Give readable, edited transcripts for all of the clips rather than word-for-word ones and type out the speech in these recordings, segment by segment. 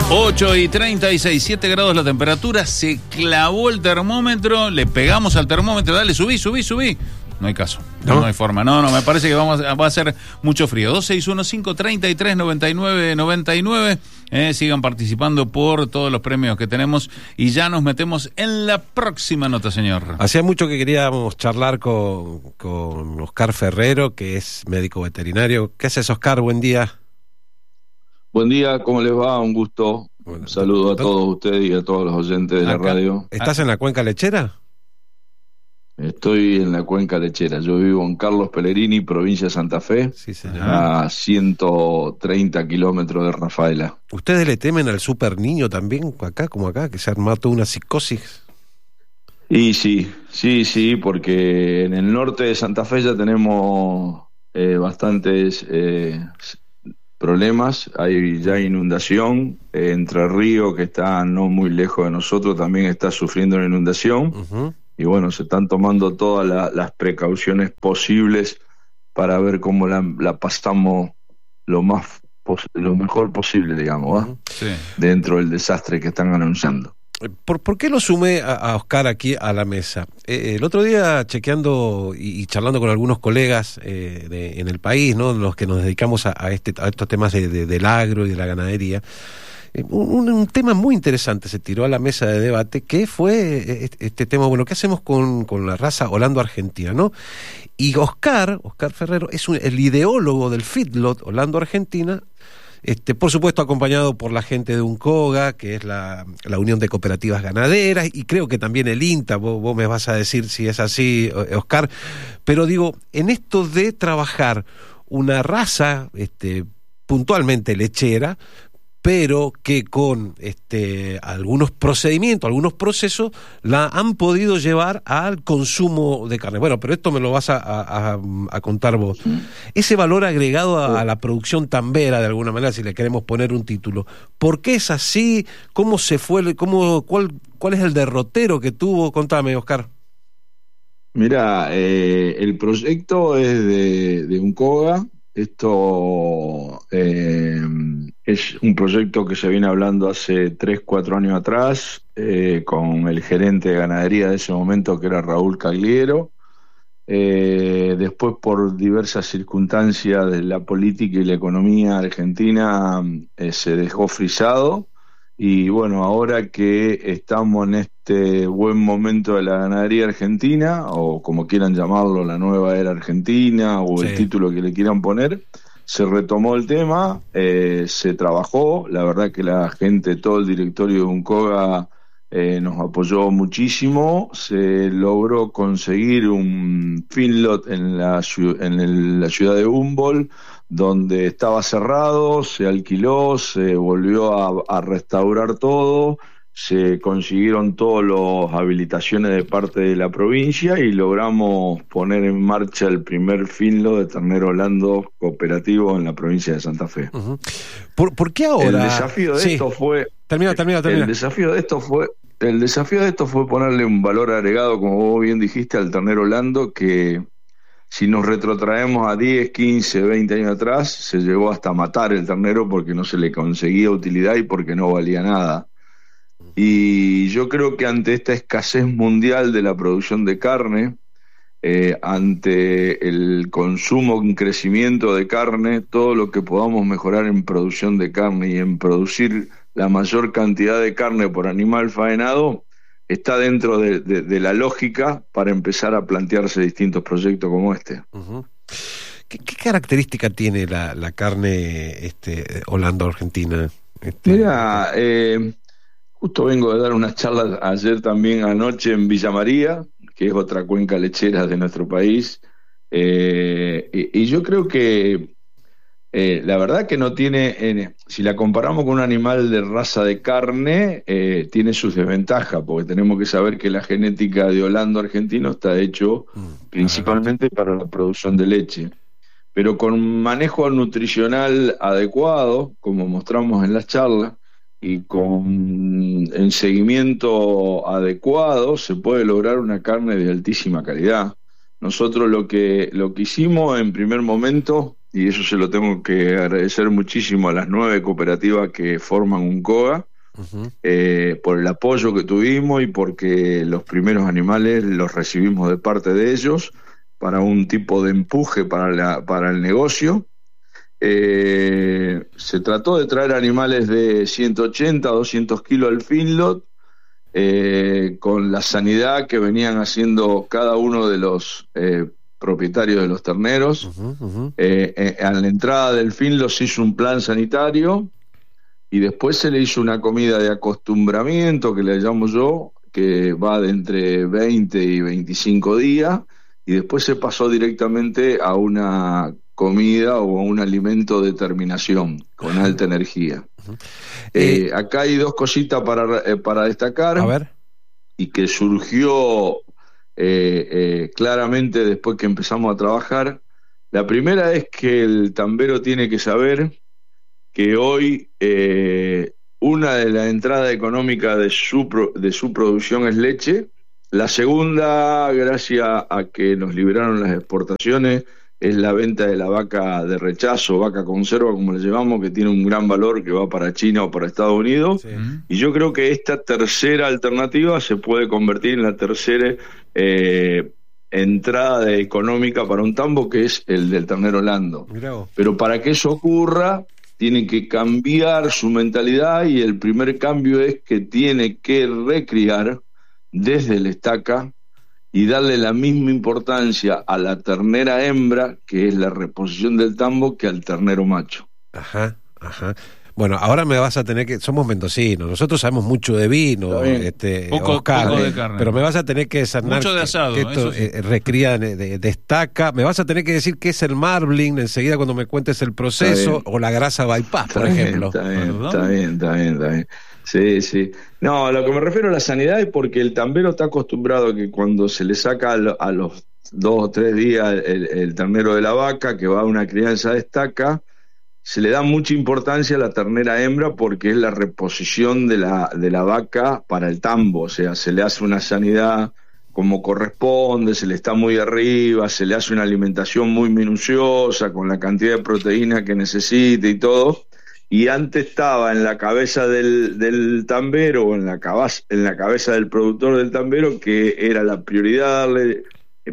8:36, 7 grados la temperatura, se clavó el termómetro, le pegamos al termómetro, dale, subí. No hay caso, no hay forma, no, me parece que va a ser mucho frío. 2615-33-99-99, sigan participando por todos los premios que tenemos y ya nos metemos en la próxima nota, señor. Hacía mucho que queríamos charlar con Oscar Ferrero, que es médico veterinario. ¿Qué haces, Oscar? Buen día. Buen día, ¿cómo les va? Un gusto. Bueno, un saludo a todos ustedes y a todos los oyentes de la radio. ¿Estás en la cuenca lechera? Estoy en la cuenca lechera. Yo vivo en Carlos Pellegrini, provincia de Santa Fe, Sí, señor. a 130 kilómetros de Rafaela. ¿Ustedes le temen al super niño también, acá como acá, que se armó toda una psicosis? Y sí, porque en el norte de Santa Fe ya tenemos bastantes problemas. Hay ya inundación. Entre Río, que está no muy lejos de nosotros, también está sufriendo una inundación. Uh-huh. Y bueno, se están tomando todas las precauciones posibles para ver cómo la pasamos lo mejor posible, digamos, ¿va? Sí. Dentro del desastre que están anunciando. ¿Por qué lo sumé a Oscar aquí a la mesa? El otro día, chequeando y charlando con algunos colegas en el país, ¿no?, los que nos dedicamos a estos temas del agro y de la ganadería, un tema muy interesante se tiró a la mesa de debate, que fue este tema, bueno, ¿qué hacemos con la raza holando-argentina, no? Y Oscar Ferrero es el ideólogo del feedlot holando-argentina, por supuesto acompañado por la gente de UNCOGA, que es la Unión de Cooperativas Ganaderas, y creo que también el INTA, vos me vas a decir si es así, Oscar, pero digo, en esto de trabajar una raza puntualmente lechera, pero que con algunos procedimientos, algunos procesos, la han podido llevar al consumo de carne. Bueno, pero esto me lo vas a contar vos. Ese valor agregado a la producción tambera, de alguna manera, si le queremos poner un título, ¿por qué es así? ¿Cómo se fue? ¿Cuál es el derrotero que tuvo? Contame, Oscar. Mira, el proyecto es de UNCOGA. Esto es un proyecto que se viene hablando hace 3-4 años atrás, con el gerente de ganadería de ese momento, que era Raúl Cagliero. Después, por diversas circunstancias de la política y la economía argentina, se dejó frisado. Y bueno, ahora que estamos en este buen momento de la ganadería argentina, o como quieran llamarlo, la nueva era argentina, o el título que le quieran poner, se retomó el tema, se trabajó. La verdad que la gente, todo el directorio de UNCOGA nos apoyó muchísimo. Se logró conseguir un feedlot en la ciudad de Humboldt, donde estaba cerrado, se alquiló, se volvió a restaurar todo, se consiguieron todas las habilitaciones de parte de la provincia y logramos poner en marcha el primer feedlot de ternero holando cooperativo en la provincia de Santa Fe. Uh-huh. ¿Por qué ahora? El desafío de esto fue... Termina. El desafío de esto fue ponerle un valor agregado, como vos bien dijiste, al ternero holando, que si nos retrotraemos a 10, 15, 20 años atrás, se llegó hasta matar el ternero porque no se le conseguía utilidad y porque no valía nada. Y yo creo que ante esta escasez mundial de la producción de carne, ante el consumo en crecimiento de carne, todo lo que podamos mejorar en producción de carne y en producir la mayor cantidad de carne por animal faenado, está dentro de la lógica para empezar a plantearse distintos proyectos como este. Uh-huh. ¿Qué característica tiene la carne holando-argentina? Mira, justo vengo de dar unas charlas ayer también anoche en Villa María, que es otra cuenca lechera de nuestro país, y yo creo que la verdad que no tiene, si la comparamos con un animal de raza de carne, tiene sus desventajas, porque tenemos que saber que la genética de holando argentino está hecho principalmente para la producción de leche, pero con manejo nutricional adecuado, como mostramos en las charlas, y con el seguimiento adecuado, se puede lograr una carne de altísima calidad. Nosotros lo que hicimos en primer momento y eso se lo tengo que agradecer muchísimo a las 9 cooperativas que forman UNCOGA, por el apoyo que tuvimos y porque los primeros animales los recibimos de parte de ellos para un tipo de empuje para el negocio. Se trató de traer animales de 180 a 200 kilos al feedlot, con la sanidad que venían haciendo cada uno de los propietarios de los terneros. A la entrada del feedlot se hizo un plan sanitario y después se le hizo una comida de acostumbramiento, que le llamo yo, que va de entre 20 y 25 días, y después se pasó directamente a una comida o a un alimento de terminación con alta energía. Acá hay 2 cositas para destacar. A ver. Y que surgió claramente después que empezamos a trabajar. La primera es que el tambero tiene que saber que hoy una de las entradas económicas de su producción es leche. La segunda, gracias a que nos liberaron las exportaciones, es la venta de la vaca de rechazo, vaca conserva, como le llamamos, que tiene un gran valor, que va para China o para Estados Unidos. Sí. Y yo creo que esta tercera alternativa se puede convertir en la tercera entrada económica para un tambo, que es el del ternero lando. Pero para que eso ocurra, tiene que cambiar su mentalidad, y el primer cambio es que tiene que recriar desde la estaca y darle la misma importancia a la ternera hembra, que es la reposición del tambo, que al ternero macho. Ajá. Bueno, ahora me vas a tener que... Somos mendocinos, nosotros sabemos mucho de vino, poco de carne. Pero me vas a tener que desarmar mucho de asado, que esto sí. Recría de estaca. Me vas a tener que decir qué es el marbling enseguida cuando me cuentes el proceso, o la grasa bypass, por ejemplo. Está bien. Sí. No, a lo que me refiero a la sanidad es porque el tambero está acostumbrado a que cuando se le saca a los 2 o 3 días el ternero de la vaca, que va a una crianza de estaca, se le da mucha importancia a la ternera hembra porque es la reposición de la vaca para el tambo. O sea, se le hace una sanidad como corresponde, se le está muy arriba, se le hace una alimentación muy minuciosa con la cantidad de proteína que necesita y todo. Y antes estaba en la cabeza del tambero, o en la cabeza del productor del tambero, que era la prioridad darle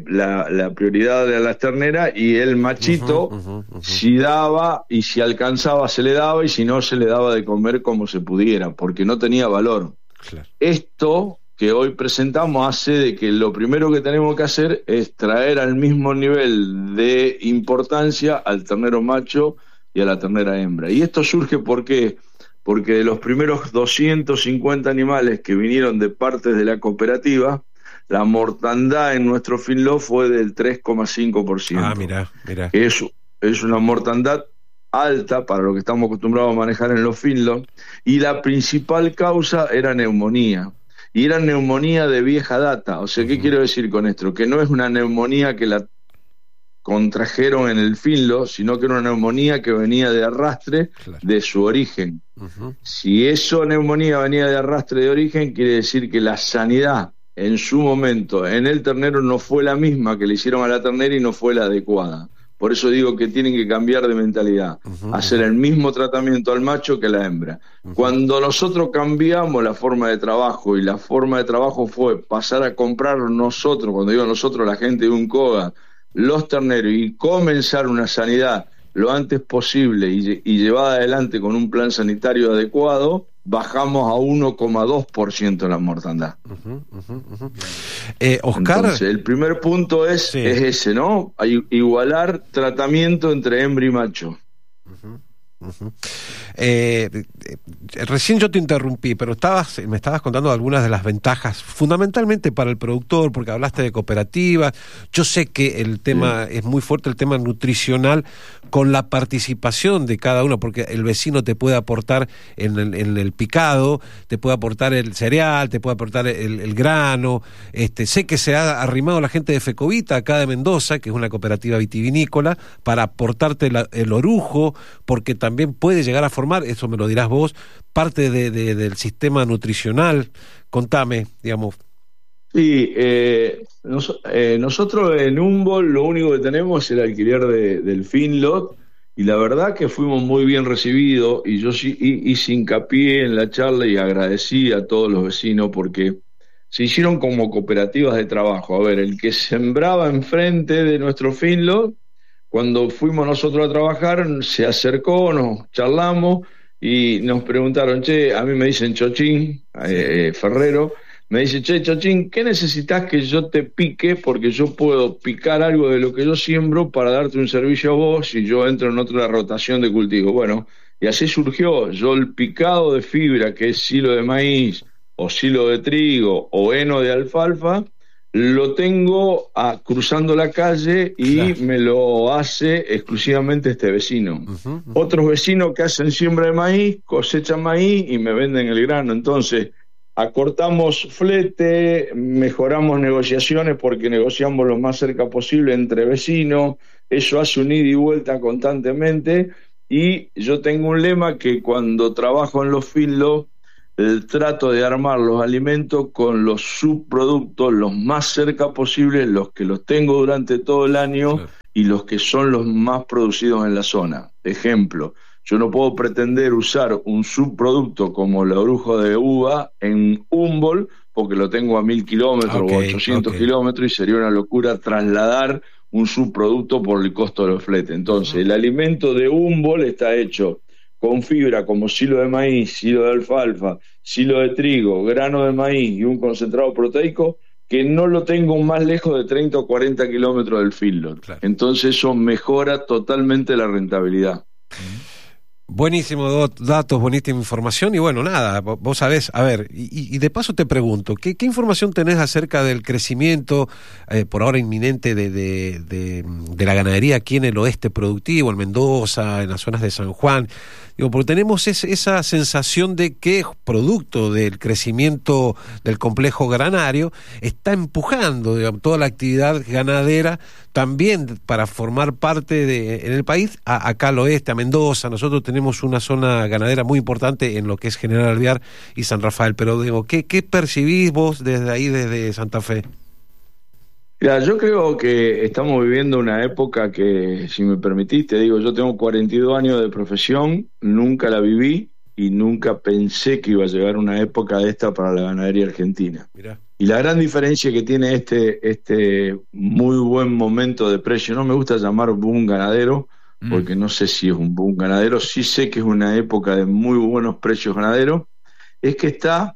la prioridad a las terneras, y el machito si daba y si alcanzaba se le daba, y si no se le daba de comer como se pudiera, porque no tenía valor. Claro. Esto que hoy presentamos hace de que lo primero que tenemos que hacer es traer al mismo nivel de importancia al ternero macho y a la ternera hembra. Y esto surge porque de los primeros 250 animales que vinieron de partes de la cooperativa, la mortandad en nuestro feedlot fue del 3,5%. Ah, mira. Es una mortandad alta para lo que estamos acostumbrados a manejar en los feedlots, y la principal causa era neumonía. Y era neumonía de vieja data. O sea, ¿qué quiero decir con esto? Que no es una neumonía que la contrajeron en el feedlot, sino que era una neumonía que venía de arrastre, claro, de su origen. Si esa neumonía venía de arrastre de origen, quiere decir que la sanidad en su momento en el ternero no fue la misma que le hicieron a la ternera y no fue la adecuada. Por eso digo que tienen que cambiar de mentalidad, hacer el mismo tratamiento al macho que a la hembra. Cuando nosotros cambiamos la forma de trabajo, y la forma de trabajo fue pasar a comprar nosotros, cuando digo nosotros, la gente de UNCOGA, los terneros, y comenzar una sanidad lo antes posible y llevada adelante con un plan sanitario adecuado, bajamos a 1,2% la mortandad. Oscar, entonces, el primer punto es ese, ¿no? Igualar tratamiento entre hembra y macho. Recién yo te interrumpí, pero me estabas contando algunas de las ventajas, fundamentalmente para el productor, porque hablaste de cooperativas. Yo sé que el tema es muy fuerte, el tema nutricional, con la participación de cada uno, porque el vecino te puede aportar en el picado, te puede aportar el cereal, te puede aportar el grano. Sé que se ha arrimado la gente de Fecovita, acá de Mendoza, que es una cooperativa vitivinícola, para aportarte el orujo, porque también puede llegar a formar, eso me lo dirás vos, parte del sistema nutricional. Contame, digamos. Sí, nosotros en Humboldt lo único que tenemos es el alquiler del feedlot, y la verdad que fuimos muy bien recibidos, y yo sí hice hincapié en la charla y agradecí a todos los vecinos porque se hicieron como cooperativas de trabajo. A ver, el que sembraba enfrente de nuestro finlo, cuando fuimos nosotros a trabajar, se acercó, nos charlamos y nos preguntaron, che, a mí me dicen Chochín, Ferrero, me dice, che, Chochín, ¿qué necesitas que yo te pique? Porque yo puedo picar algo de lo que yo siembro para darte un servicio a vos y yo entro en otra rotación de cultivo. Bueno, y así surgió. Yo el picado de fibra, que es silo de maíz, o silo de trigo, o heno de alfalfa, lo tengo cruzando la calle y claro, me lo hace exclusivamente este vecino. Otros vecinos que hacen siembra de maíz, cosechan maíz y me venden el grano. Entonces, acortamos flete, mejoramos negociaciones porque negociamos lo más cerca posible entre vecinos, eso hace un ida y vuelta constantemente, y yo tengo un lema que cuando trabajo en los fields, trato de armar los alimentos con los subproductos los más cerca posibles, los que los tengo durante todo el año, claro, y los que son los más producidos en la zona. Ejemplo, yo no puedo pretender usar un subproducto como el orujo de uva en Humboldt porque lo tengo a 1000 kilómetros o 800 kilómetros y sería una locura trasladar un subproducto por el costo del flete. Entonces, el alimento de Humboldt está hecho con fibra como silo de maíz, silo de alfalfa, silo de trigo, grano de maíz y un concentrado proteico que no lo tengo más lejos de 30 o 40 kilómetros del feedlot. Claro. Entonces eso mejora totalmente la rentabilidad. Buenísimo datos, buenísima información y bueno, nada, vos sabés, a ver, y de paso te pregunto, ¿qué información tenés acerca del crecimiento por ahora inminente de la ganadería aquí en el oeste productivo, en Mendoza, en las zonas de San Juan? Digo, porque tenemos esa sensación de que producto del crecimiento del complejo granario está empujando, digamos, toda la actividad ganadera también para formar parte en el país, acá al oeste, a Mendoza. Nosotros tenemos una zona ganadera muy importante en lo que es General Alvear y San Rafael, pero digo, ¿qué percibís vos desde ahí, desde Santa Fe? Mira, yo creo que estamos viviendo una época que, si me permitís, te digo, yo tengo 42 años de profesión, nunca la viví y nunca pensé que iba a llegar una época de esta para la ganadería argentina. Mirá. Y la gran diferencia que tiene este muy buen momento de precio, no me gusta llamar boom ganadero, porque no sé si es un boom ganadero, sí sé que es una época de muy buenos precios ganaderos, es que está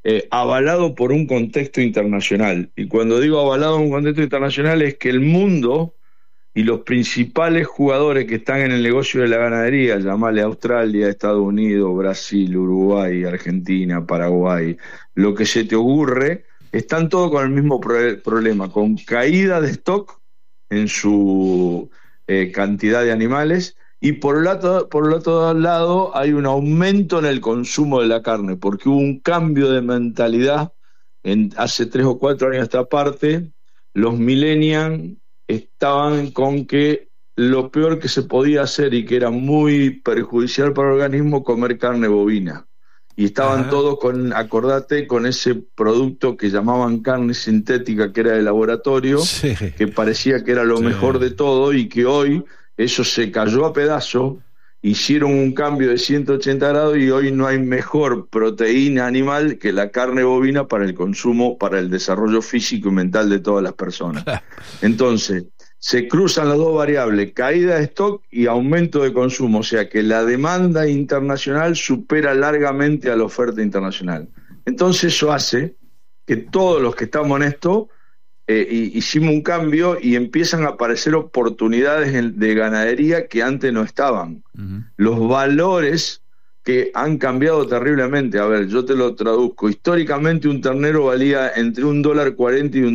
avalado por un contexto internacional. Y cuando digo avalado por un contexto internacional es que el mundo y los principales jugadores que están en el negocio de la ganadería, llamarle Australia, Estados Unidos, Brasil, Uruguay, Argentina, Paraguay, lo que se te ocurre, están todos con el mismo problema, con caída de stock en su cantidad de animales. Y por el otro lado hay un aumento en el consumo de la carne, porque hubo un cambio de mentalidad hace 3 o 4 años a esta parte. Los millennials estaban con que lo peor que se podía hacer y que era muy perjudicial para el organismo, comer carne bovina. Y estaban todos acordate, con ese producto que llamaban carne sintética, que era de laboratorio, sí, que parecía que era lo mejor de todo, y que hoy eso se cayó a pedazos, hicieron un cambio de 180 grados y hoy no hay mejor proteína animal que la carne bovina para el consumo, para el desarrollo físico y mental de todas las personas. Entonces, se cruzan las dos variables, caída de stock y aumento de consumo, o sea que la demanda internacional supera largamente a la oferta internacional. Entonces eso hace que todos los que estamos en esto hicimos un cambio y empiezan a aparecer oportunidades de ganadería que antes no estaban. Los valores que han cambiado terriblemente. A ver, yo te lo traduzco. Históricamente un ternero valía entre $1.40 y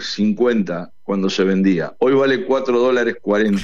$1.50 cuando se vendía. Hoy vale $4.40,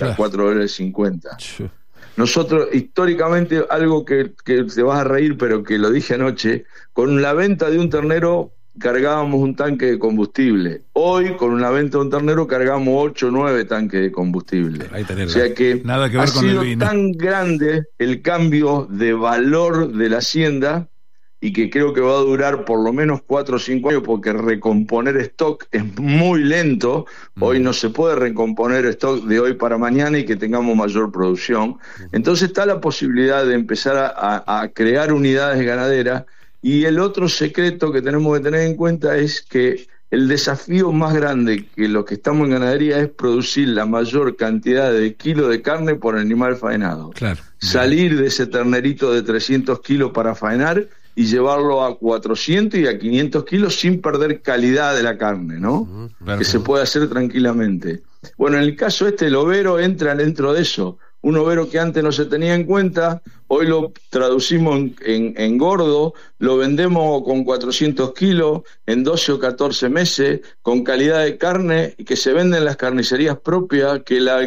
$4.50. Nosotros, históricamente, algo que te vas a reír, pero que lo dije anoche, con la venta de un ternero cargábamos un tanque de combustible. Hoy, con la venta de un ternero, cargamos 8 o 9 tanques de combustible. O sea que, nada que ver ha con sido el vino. Tan grande el cambio de valor de la hacienda y que creo que va a durar por lo menos 4 o 5 años, porque recomponer stock es muy lento. Hoy no se puede recomponer stock de hoy para mañana y que tengamos mayor producción. Entonces está la posibilidad de empezar a crear unidades ganaderas. Y el otro secreto que tenemos que tener en cuenta es que el desafío más grande que los que estamos en ganadería es producir la mayor cantidad de kilos de carne por animal faenado. Claro. Salir de ese ternerito de 300 kilos para faenar y llevarlo a 400 y a 500 kilos sin perder calidad de la carne, ¿no? Que se puede hacer tranquilamente. Bueno, en el caso el overo entra dentro de eso. Un overo que antes no se tenía en cuenta, hoy lo traducimos en gordo, lo vendemos con 400 kilos en 12 o 14 meses, con calidad de carne, y que se vende en las carnicerías propias, que la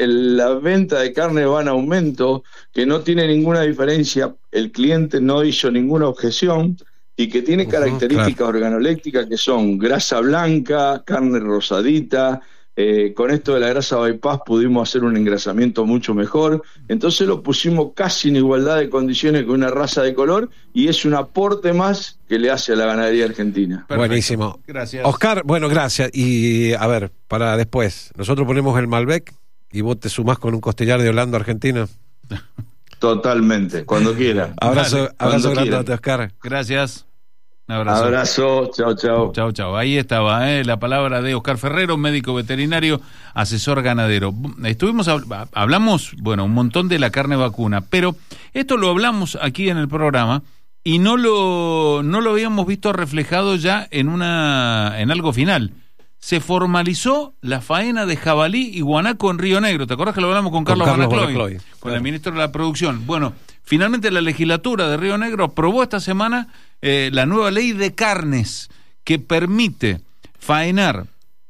venta de carne va en aumento, que no tiene ninguna diferencia, el cliente no hizo ninguna objeción, y que tiene características organolépticas que son grasa blanca, carne rosadita. Con esto de la grasa bypass pudimos hacer un engrasamiento mucho mejor, entonces lo pusimos casi en igualdad de condiciones con una raza de color, y es un aporte más que le hace a la ganadería argentina. Perfecto. Buenísimo. Gracias. Oscar, bueno, gracias. Y a ver, para después, nosotros ponemos el Malbec y vos te sumás con un costillar de Holanda, Argentina. Totalmente, cuando quiera. Abrazo grande, Oscar. Gracias. Un abrazo, chao, chao. Chao, chao. Ahí estaba la palabra de Oscar Ferrero, médico veterinario, asesor ganadero. Hablamos, un montón de la carne vacuna, pero esto lo hablamos aquí en el programa y no lo habíamos visto reflejado ya en algo final. Se formalizó la faena de jabalí y guanaco en Río Negro. ¿Te acuerdas que lo hablamos con Carlos Banacloy? Con el ministro de la Producción. Bueno, finalmente la legislatura de Río Negro aprobó esta semana la nueva ley de carnes que permite faenar,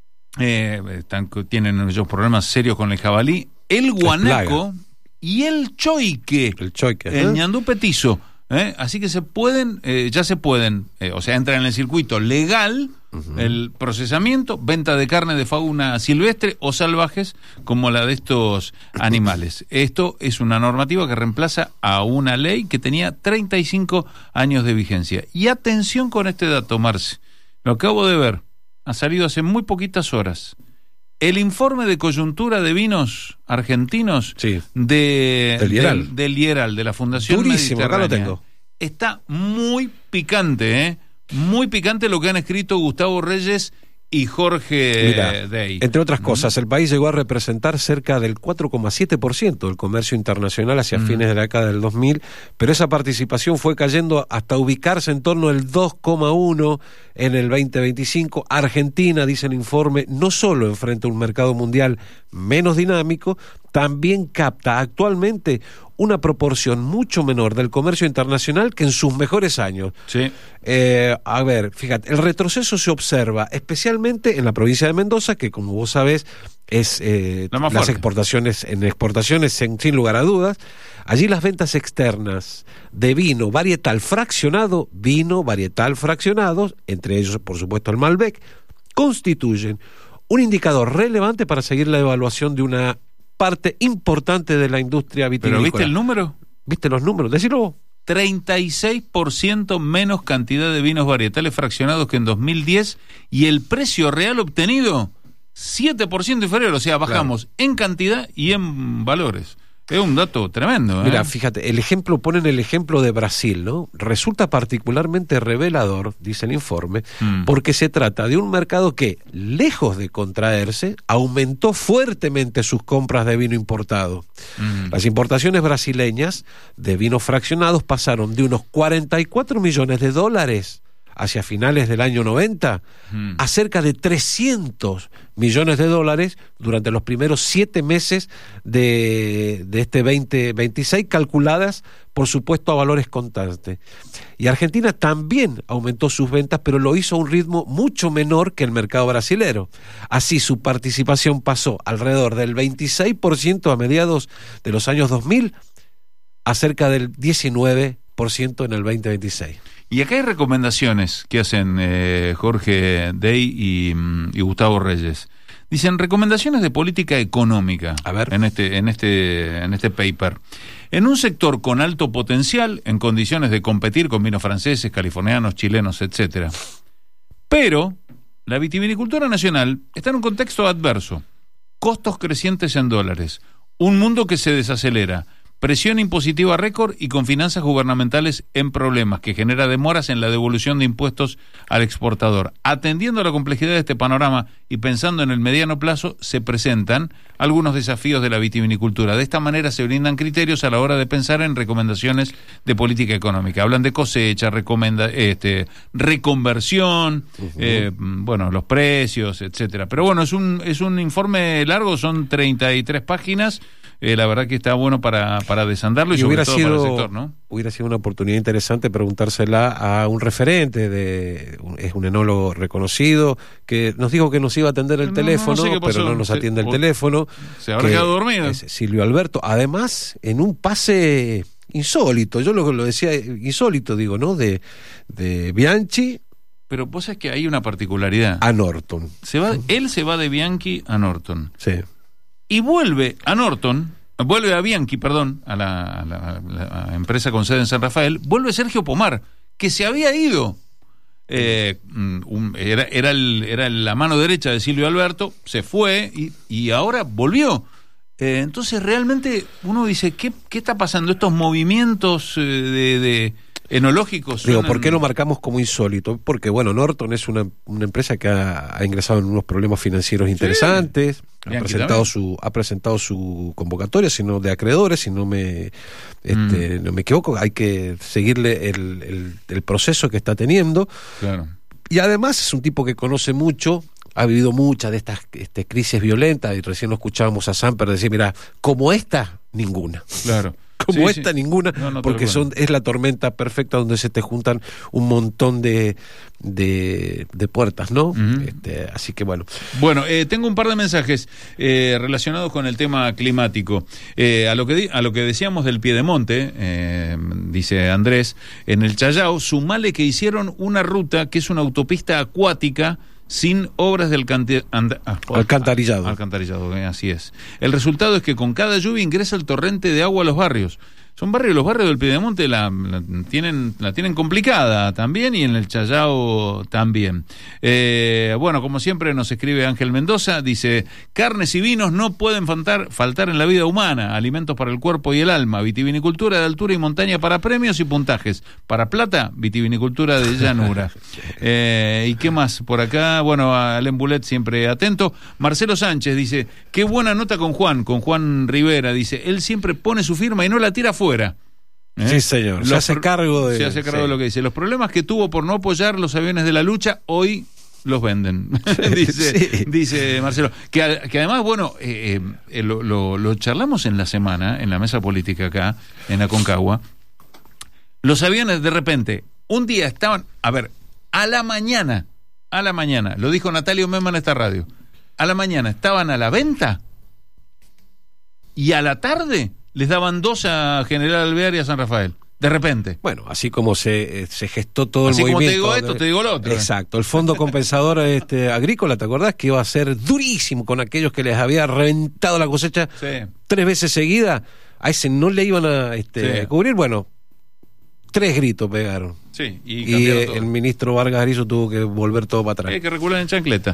tienen ellos problemas serios con el jabalí, el guanaco y el choique, el ñandú petizo. Así que ya se pueden, entran en el circuito legal, el procesamiento, venta de carne de fauna silvestre o salvajes como la de estos animales. Esto es una normativa que reemplaza a una ley que tenía 35 años de vigencia. Y atención con este dato, Marce, lo acabo de ver, ha salido hace muy poquitas horas. El informe de coyuntura de vinos argentinos del Lieral, de la Fundación Durísimo, Mediterránea. Acá lo tengo. Está muy picante, muy picante lo que han escrito Gustavo Reyes y Jorge Dey. Entre otras cosas, el país llegó a representar cerca del 4,7% del comercio internacional hacia fines de la década del 2000, pero esa participación fue cayendo hasta ubicarse en torno al 2,1% en el 2025. Argentina, dice el informe, no solo enfrenta un mercado mundial menos dinámico, también capta actualmente una proporción mucho menor del comercio internacional que en sus mejores años. Sí. A ver, fíjate, el retroceso se observa especialmente en la provincia de Mendoza, que como vos sabés es las exportaciones sin lugar a dudas. Allí las ventas externas de vino varietal fraccionados, entre ellos por supuesto el Malbec, constituyen un indicador relevante para seguir la evaluación de una parte importante de la industria vitivinícola. ¿Pero viste el número? ¿Viste los números? Decilo vos. 36% menos cantidad de vinos varietales fraccionados que en 2010 y el precio real obtenido 7% inferior, o sea, bajamos en cantidad y en valores. Es un dato tremendo. Mira, fíjate, ponen el ejemplo de Brasil, ¿no? Resulta particularmente revelador, dice el informe, porque se trata de un mercado que, lejos de contraerse, aumentó fuertemente sus compras de vino importado. Las importaciones brasileñas de vinos fraccionados pasaron de unos $44 millones hacia finales del año 90 a cerca de $300 millones durante los primeros 7 meses de este 2026, calculadas por supuesto a valores constantes. Y Argentina también aumentó sus ventas, pero lo hizo a un ritmo mucho menor que el mercado brasilero. Así su participación pasó alrededor del 26% a mediados de los años 2000 a cerca del 19% en el 2026. Y acá hay recomendaciones que hacen Jorge Dey y Gustavo Reyes. Dicen recomendaciones de política económica. A ver. En este paper. En un sector con alto potencial, en condiciones de competir con vinos franceses, californianos, chilenos, etcétera. Pero la vitivinicultura nacional está en un contexto adverso. Costos crecientes en dólares, un mundo que se desacelera, presión impositiva récord y con finanzas gubernamentales en problemas, que genera demoras en la devolución de impuestos al exportador. Atendiendo a la complejidad de este panorama y pensando en el mediano plazo, se presentan algunos desafíos de la vitivinicultura. De esta manera se brindan criterios a la hora de pensar en recomendaciones de política económica. Hablan de cosecha, reconversión, los precios, etcétera. Pero bueno, es un informe largo, son 33 páginas. La verdad que está bueno para desandarlo y sobre todo para el sector, ¿no? Hubiera sido una oportunidad interesante preguntársela a un referente, es un enólogo reconocido, que nos dijo que nos iba a atender el teléfono, pero no nos atiende el teléfono. Se habrá quedado dormido. Es Silvio Alberto, además, en un pase insólito, yo lo decía insólito, digo, ¿no? De Bianchi. Pero vos sabés que hay una particularidad. A Norton. Él se va de Bianchi a Norton. Sí. Y vuelve a Bianchi, a la empresa con sede en San Rafael, vuelve Sergio Pomar, que se había ido. Era la mano derecha de Silvio Alberto, se fue y ahora volvió. Entonces realmente uno dice, ¿qué está pasando? Estos movimientos de enológicos. Digo, ¿por qué lo marcamos como insólito? Porque, bueno, Norton es una empresa que ha ingresado en unos problemas financieros interesantes, ha presentado su convocatoria, sino de acreedores, si no me equivoco, hay que seguirle el proceso que está teniendo. Claro. Y además es un tipo que conoce mucho, ha vivido muchas de estas crisis violentas, y recién lo escuchábamos a Samper decir, mira, como esta, ninguna. Claro. Ninguna, porque es la tormenta perfecta donde se te juntan un montón de puertas, ¿no? Así que bueno. Bueno, tengo un par de mensajes relacionados con el tema climático. A lo que decíamos del Piedemonte, dice Andrés, en el Chayao, sumale que hicieron una ruta que es una autopista acuática sin obras de alcantarillado. Alcantarillado, así es. El resultado es que con cada lluvia ingresa el torrente de agua a los barrios. Los barrios del Piedemonte la tienen complicada también, y en el Chayao también. Como siempre nos escribe Ángel Mendoza, dice, carnes y vinos no pueden faltar en la vida humana, alimentos para el cuerpo y el alma, vitivinicultura de altura y montaña para premios y puntajes, para plata, vitivinicultura de llanura. ¿Y qué más por acá? Bueno, Alem Bulet siempre atento. Marcelo Sánchez dice, qué buena nota con Juan Rivera, dice, él siempre pone su firma y no la tira fuera. Sí, señor. Se hace cargo de lo que dice. Los problemas que tuvo por no apoyar los aviones de la lucha, hoy los venden. dice Marcelo. Que además, bueno, lo charlamos en la semana, en la mesa política acá, en Aconcagua. Los aviones, de repente, un día estaban, a la mañana, lo dijo Natalio Mema en esta radio, a la mañana estaban a la venta y a la tarde les daban 2 a General Alvear y a San Rafael. De repente. Bueno, así como se gestó todo el movimiento. Así como te digo esto, te digo lo otro. Exacto. El Fondo Compensador Agrícola, ¿te acordás? Que iba a ser durísimo con aquellos que les había reventado la cosecha 3 veces seguida. A ese no le iban a cubrir. Bueno, 3 gritos pegaron. Sí, y el ministro Vargas Arizo tuvo que volver todo para atrás. Hay que recular en chancleta.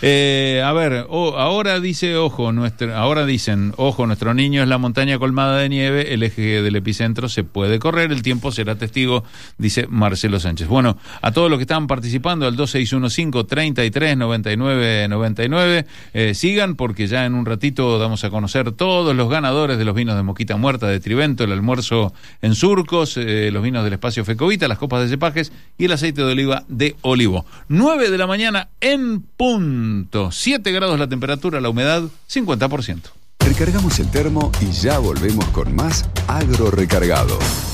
Ahora dicen, nuestro niño es la montaña colmada de nieve, el eje del epicentro se puede correr, el tiempo será testigo, dice Marcelo Sánchez. Bueno, a todos los que están participando, al 2615-33-99-99, sigan, porque ya en un ratito damos a conocer todos los ganadores de los vinos de Moquita Muerta de Trivento, el almuerzo en Surcos, los vinos del espacio Fecovita, las copas de cepajes y el aceite de oliva de Olivo. 9 de la mañana en punto. 7 grados la temperatura, la humedad 50%. Recargamos el termo y ya volvemos con más Agro Recargado.